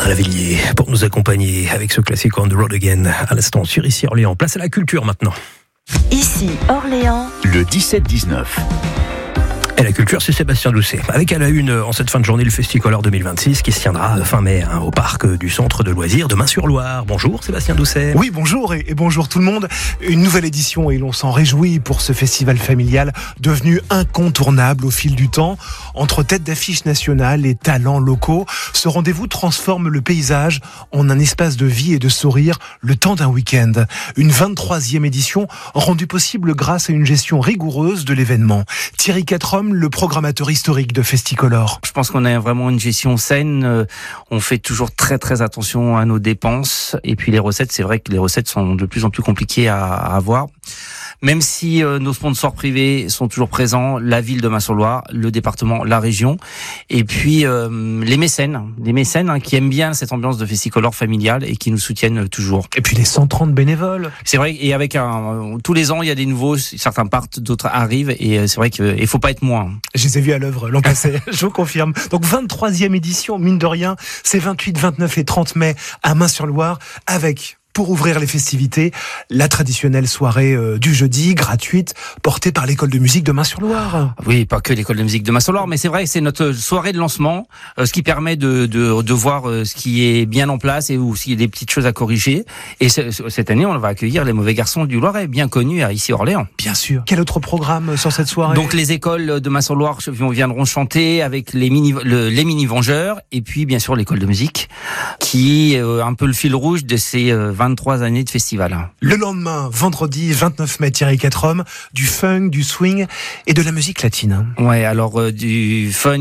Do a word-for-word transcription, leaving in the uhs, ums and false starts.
Lavilliers pour nous accompagner avec ce classique On the Road Again à l'instant sur Ici Orléans. Place à la culture maintenant. Ici Orléans, le dix-sept dix-neuf. Et la culture, c'est Sébastien Doucet. Avec à la une, en cette fin de journée, le Festicolor deux mille vingt-six qui se tiendra fin mai hein, au parc du centre de loisirs de Main-sur-Loire. Bonjour Sébastien Doucet. Oui, bonjour et, et bonjour tout le monde. Une nouvelle édition et l'on s'en réjouit pour ce festival familial devenu incontournable au fil du temps. Entre têtes d'affiche nationales et talents locaux, ce rendez-vous transforme le paysage en un espace de vie et de sourire le temps d'un week-end. Une vingt-troisième édition rendue possible grâce à une gestion rigoureuse de l'événement. Thierry Quatrom, le programmateur historique de Festicolor. Je pense qu'on a vraiment une gestion saine. On fait toujours très très attention à nos dépenses. Et puis les recettes, c'est vrai que les recettes sont de plus en plus compliquées à, à avoir. Même si euh, nos sponsors privés sont toujours présents, la ville de Main-sur-Loire, le département, la région, et puis euh, les mécènes, les mécènes hein, qui aiment bien cette ambiance de Festicolor familial et qui nous soutiennent toujours. Et puis les cent trente bénévoles. C'est vrai, et avec un, tous les ans il y a des nouveaux, certains partent, d'autres arrivent, et c'est vrai qu'il faut pas être moins. Je les ai vus à l'œuvre l'an passé, je vous confirme. Donc vingt-troisième édition, mine de rien, c'est vingt-huit, vingt-neuf et trente mai à Main-sur-Loire avec... pour ouvrir les festivités, la traditionnelle soirée euh, du jeudi, gratuite, portée par l'école de musique de Main-sur-Loire. Oui, pas que l'école de musique de Main-sur-Loire, mais c'est vrai que c'est notre soirée de lancement, euh, ce qui permet de, de, de voir euh, ce qui est bien en place et où s'il y a des petites choses à corriger. Et c- cette année, on va accueillir les Mauvais Garçons du Loiret, bien connus à Ici Orléans. Bien sûr. Quel autre programme sur cette soirée ? Donc les écoles de Main-sur-Loire viendront chanter avec les mini, le, les mini-vengeurs, et puis bien sûr l'école de musique, qui est euh, un peu le fil rouge de ces euh, vingt-trois années de festival. Le lendemain, vendredi vingt-neuf mai, Thierry Quatrom, du funk, du swing et de la musique latine. Ouais, alors euh, du funk